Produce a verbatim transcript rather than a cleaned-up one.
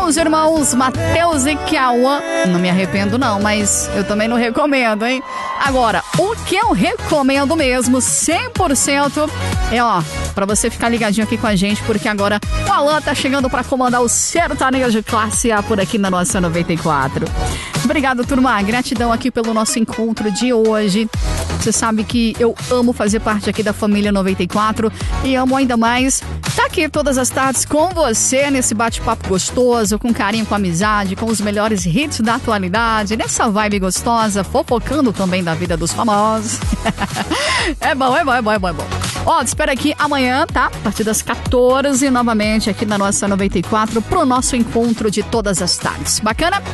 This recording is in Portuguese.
os irmãos Matheus e Cauã. Não me arrependo não, mas eu também não recomendo, hein? Agora, o que eu recomendo mesmo, cem por cento, é ó, pra você ficar ligadinho aqui com a gente, porque agora o Alan tá chegando pra comandar o sertanejo de classe A por aqui na nossa noventa e quatro. Obrigado, turma. Gratidão aqui pelo nosso encontro de hoje. Você sabe que eu amo fazer parte aqui da família noventa e quatro e amo ainda mais estar aqui todas as tardes com você nesse bate-papo gostoso, com carinho, com amizade, com os melhores hits da atualidade, nessa vibe gostosa, fofocando também da vida dos famosos. É bom, é bom, é bom, é bom, é bom. Ó, te espero aqui amanhã, tá? A partir das quatorze, novamente aqui na nossa noventa e quatro, pro nosso encontro de todas as tardes. Bacana?